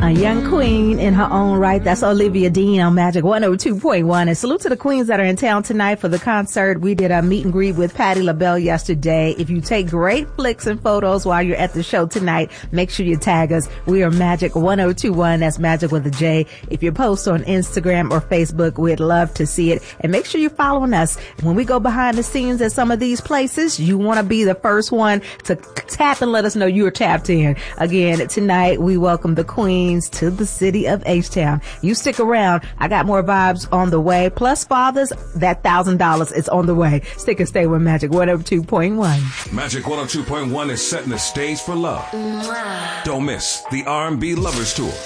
A young queen in her own right. That's Olivia Dean on Magic 102.1. And salute to the queens that are in town tonight for the concert. We did a meet and greet with Patti LaBelle yesterday. If you take great flicks and photos while you're at the show tonight, make sure you tag us. We are Magic 102.1. That's Magic with a J. If you post on Instagram or Facebook, we'd love to see it. And make sure you're following us. When we go behind the scenes at some of these places, you want to be the first one to tap and let us know you're tapped in. Again, tonight we welcome the queens to the city of H-Town. You stick around. I got more vibes on the way. Plus, fathers, that $1,000 is on the way. Stick and stay with Magic 102.1. Magic 102.1 is setting the stage for love. Don't miss the R&B Lovers Tour.